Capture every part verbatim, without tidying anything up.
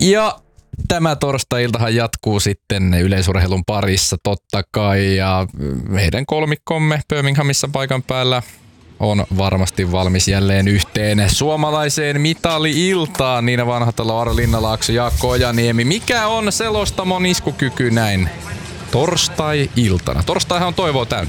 Ja tämä torstai-iltahan jatkuu sitten yleisurheilun parissa totta kai, ja meidän kolmikkomme Birminghamissa paikan päällä on varmasti valmis jälleen yhteen suomalaiseen mitali-iltaan. Niina Vanhatalo, Aaro Linnalaakso, Jaakko Ojaniemi. Mikä on selostamon iskukyky näin torstai-iltana? Torstaihan on toivoa täynnä.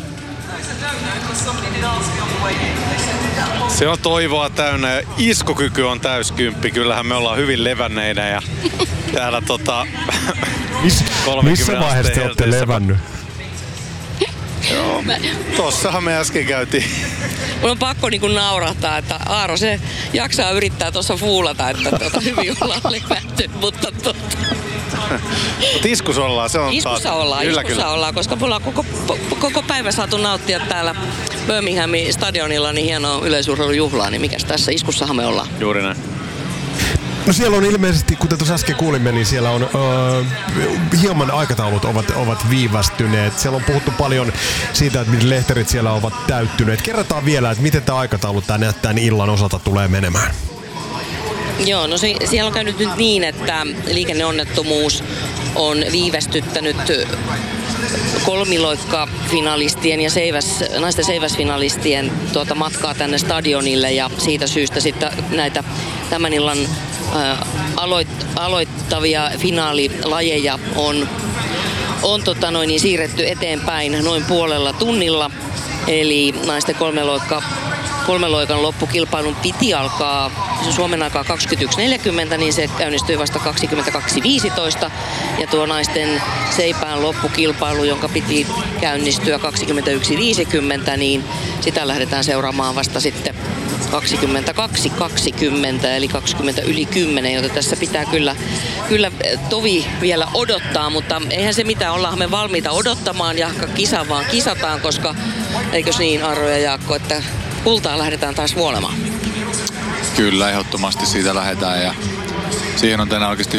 Se on toivoa täynnä ja iskukyky on täyskymppi. Kyllähän me ollaan hyvin levänneinä ja täällä tota... Mis, missä vaiheessa te olette levännyt? Joo, tossahan me äsken käytiin. Mun on pakko niinku naurahtaa, että Aaro se jaksaa yrittää tuossa fuulata, että tuota, hyvin ollaan levätty, mutta tuota... Mutta iskus ollaan, se on Iskussa taas. ollaan, kyllä, iskussa kyllä. ollaan, koska me ollaan koko, koko päivä saatu nauttia täällä Birminghamin stadionilla niin hienoa yleisurheilujuhlaa, niin mikäs tässä iskussahan me ollaan. Juuri näin. No siellä on ilmeisesti, kuten tuossa äsken kuulimme, niin siellä on öö, hieman aikataulut ovat, ovat viivästyneet. Siellä on puhuttu paljon siitä, että miten lehterit siellä ovat täyttyneet. Kerrotaan vielä, että miten tämä aikataulu tämän, tämän illan osalta tulee menemään. Joo, no se, siellä on käynyt nyt niin, että liikenneonnettomuus on viivästyttänyt kolmiloikka-finalistien ja seiväs, naisten seiväsfinalistien tuota matkaa tänne stadionille, ja siitä syystä sitten näitä tämän illan ää, aloit, aloittavia finaalilajeja on, on tota noin, niin siirretty eteenpäin noin puolella tunnilla. Eli naisten kolmeloikka Kolmeloikan loppukilpailun piti alkaa Suomen aikaa kaksikymmentäyksi neljäkymmentä, niin se käynnistyi vasta kaksikymmentäkaksi viisitoista. Ja tuo naisten seipään loppukilpailu, jonka piti käynnistyä kaksikymmentäyksi viisikymmentä, niin sitä lähdetään seuraamaan vasta sitten kaksikymmentäkaksi kaksikymmentä, eli kaksikymmentä yli kymmenen, joten tässä pitää kyllä, kyllä tovi vielä odottaa, mutta eihän se mitään, ollaan me valmiita odottamaan ja kisa vaan kisataan, koska eikös niin, Aaro ja Jaakko, että kultaa lähdetään taas vuolemaan. Kyllä, ehdottomasti siitä lähdetään ja siihen on tänään oikeasti